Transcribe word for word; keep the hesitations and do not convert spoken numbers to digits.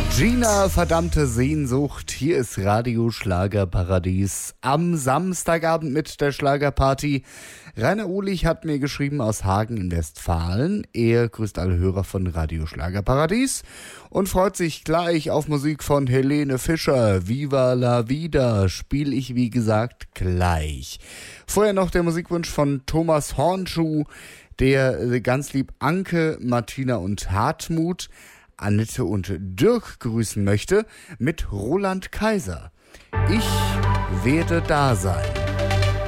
Gina, verdammte Sehnsucht, hier ist Radio Schlagerparadies am Samstagabend mit der Schlagerparty. Rainer Uhlich hat mir geschrieben aus Hagen in Westfalen. Er grüßt alle Hörer von Radio Schlagerparadies und freut sich gleich auf Musik von Helene Fischer. Viva la Vida spiele ich wie gesagt gleich. Vorher noch der Musikwunsch von Thomas Hornschuh, der ganz lieb Anke, Martina und Hartmut, Annette und Dirk grüßen möchte mit Roland Kaiser. Ich werde da sein.